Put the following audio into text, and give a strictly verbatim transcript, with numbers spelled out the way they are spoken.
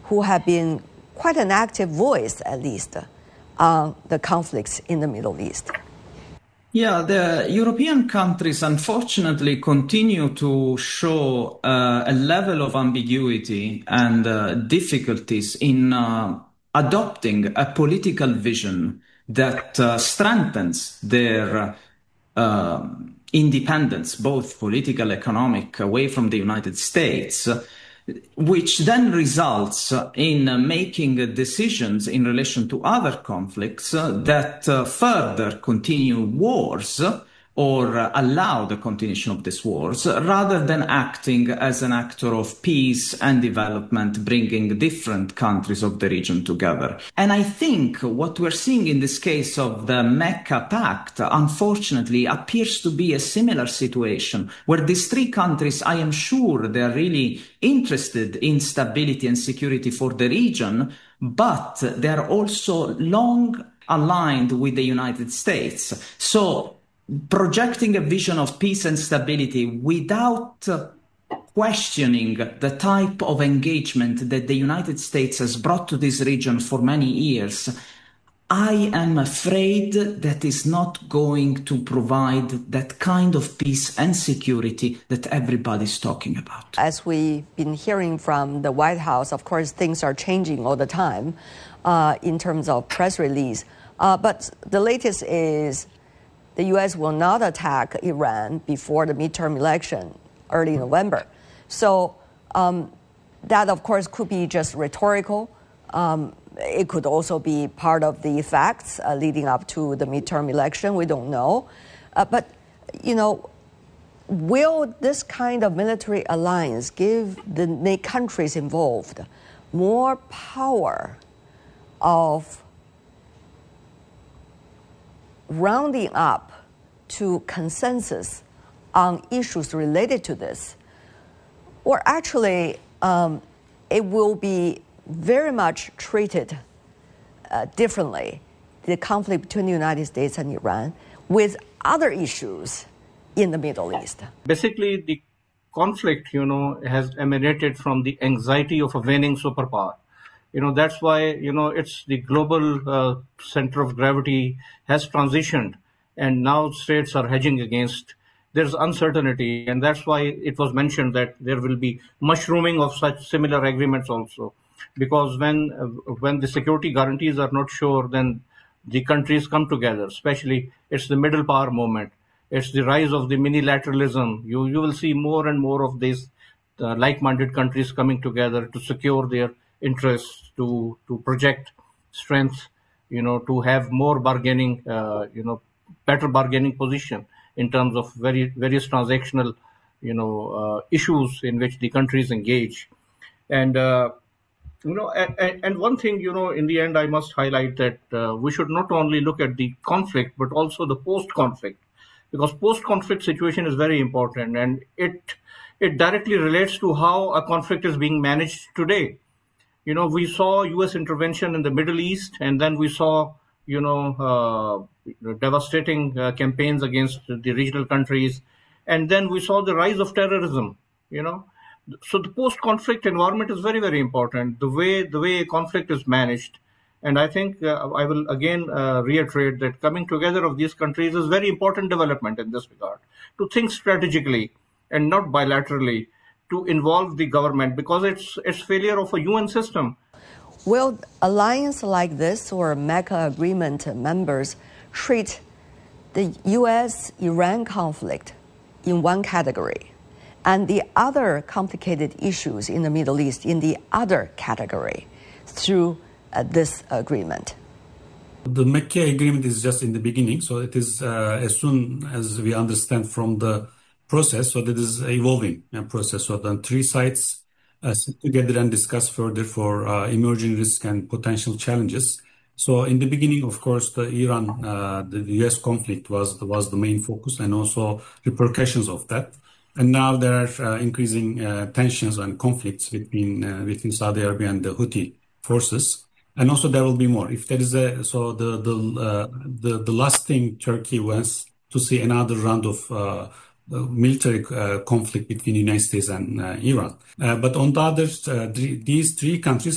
who have been quite an active voice, at least, on the conflicts in the Middle East. Yeah, the European countries unfortunately continue to show uh, a level of ambiguity and uh, difficulties in uh, adopting a political vision that uh, strengthens their uh, independence, both political, economic, away from the United States, which then results in uh, making uh, decisions in relation to other conflicts uh, that uh, further continue wars or uh, allow the continuation of these wars, rather than acting as an actor of peace and development, bringing different countries of the region together. And I think what we're seeing in this case of the Mecca Pact, unfortunately, appears to be a similar situation, where these three countries, I am sure they're really interested in stability and security for the region, but they're also long aligned with the United States. So projecting a vision of peace and stability without uh, questioning the type of engagement that the United States has brought to this region for many years, I am afraid that is not going to provide that kind of peace and security that everybody's talking about. As we've been hearing from the White House, of course, things are changing all the time uh, in terms of press release. Uh, but the latest is the U S will not attack Iran before the midterm election, early November. So um, that, of course, could be just rhetorical. Um, it could also be part of the facts uh, leading up to the midterm election. We don't know. Uh, but, you know, will this kind of military alliance give the countries involved more power of rounding up to consensus on issues related to this? Or actually, um, it will be very much treated uh, differently, the conflict between the United States and Iran, with other issues in the Middle East? Basically, the conflict, you know, has emanated from the anxiety of a waning superpower. You know, that's why, you know, it's the global uh, center of gravity has transitioned, and now states are hedging against. There's uncertainty, and that's why it was mentioned that there will be mushrooming of such similar agreements also. Because when uh, when the security guarantees are not sure, then the countries come together. Especially, it's the middle power moment. It's the rise of the minilateralism. You you will see more and more of these uh, like-minded countries coming together to secure their interests, to to project strength, you know, to have more bargaining, uh, you know, better bargaining position in terms of very various transactional, you know, uh, issues in which the countries engage. And, uh, you know, and, and one thing, you know, in the end, I must highlight that uh, we should not only look at the conflict, but also the post-conflict, because post-conflict situation is very important, and it it directly relates to how a conflict is being managed today. You know, we saw U S intervention in the Middle East, and then we saw, you know, uh, devastating uh, campaigns against the regional countries. And then we saw the rise of terrorism, you know. So the post-conflict environment is very, very important, the way the way conflict is managed. And I think uh, I will again uh, reiterate that coming together of these countries is very important development in this regard, to think strategically and not bilaterally, to involve the government, because it's it's failure of a U N system. Will alliance like this or Mecca Agreement members treat the U S Iran conflict in one category and the other complicated issues in the Middle East in the other category through uh, this agreement? The Mecca Agreement is just in the beginning, so it is uh, as soon as we understand from the process, so that is evolving a process. So the three sides uh, sit together and discuss further for uh, emerging risks and potential challenges. So in the beginning, of course, the Iran, uh, the U S conflict was was the main focus, and also repercussions of that. And now there are uh, increasing uh, tensions and conflicts between uh, between Saudi Arabia and the Houthi forces. And also there will be more. If there is a so the the uh, the, the last thing Turkey wants to see another round of uh, military uh, conflict between the United States and uh, Iran. Uh, but on the other, uh, th- these three countries